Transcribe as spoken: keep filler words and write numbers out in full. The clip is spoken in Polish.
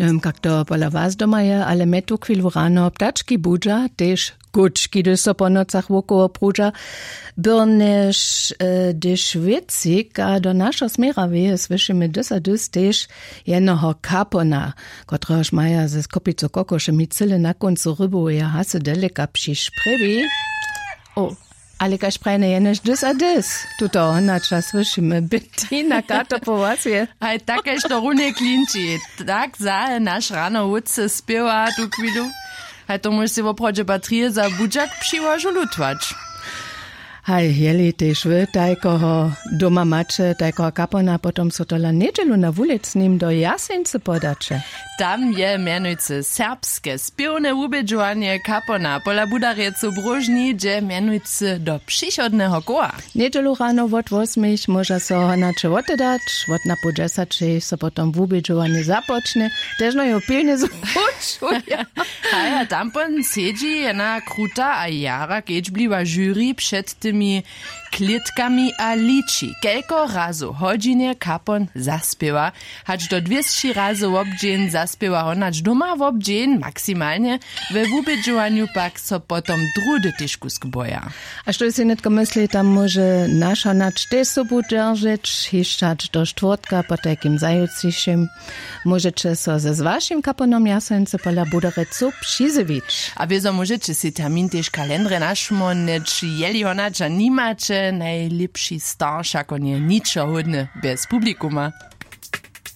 wiem, jak to pola was doma je, ale me tu chwilu rano ptaczki budża, też kuczki, gdy so po nocach wokoło prudża, byrneż e, gdyż wiecik, a do nasza smera wieje, słyszymy dys a dys też jednoho kapona, kotraż maja ze skopico kokosze mi cyle na końcu rybu, ja hasy deleka przyszprewi. O, ale kaž prajne je než dys a dys. Tuto onača slyšíme bytí na kato po vás je. Aj takéž to runie klinčí. Tak za náš ráno vúdce spieva tú chvíľu. Aj to môže si v obchode batrie za budžak přivážu ľutvač. Hej, jeli tež vy, tajkoho doma mače, tajkoho kapona, potom so tola nedželu na vulic ním do Jasence podače. Tam je mianujúce serbske spievne ubedžovanie kapona. Pola budarjecu Bružni, že mianujúce do přichodného koła. Nedželu ráno od osmich môže so honače otedať, od na po desači so potom ubedžovanie započne, težno jo pilne zvučuje. Hej, a tam pon sedí jedna kruta a jara, keď bliva jury před tymi klitkami a liči. Kelko razu hodzinę kapon zaspiewa, hać do dwieście razy w obdzień zaspiewa honacz doma w obdzień, maksymalnie, we wubedżowaniu pak so potom drudy tyżku zboja. A što si netko myśli, tam może nasz honacz też sobu dzierżyć, hiszczać do czwartka po takim zajutrzyjszym, możecie so ze z waszym kaponom Jasence pola budarecu przyzywić. A wieso możecie si termin też kalendry naszmoneć, jeli honacza nimacie, najlepší starš, ako nie ničo hodne bez publikuma.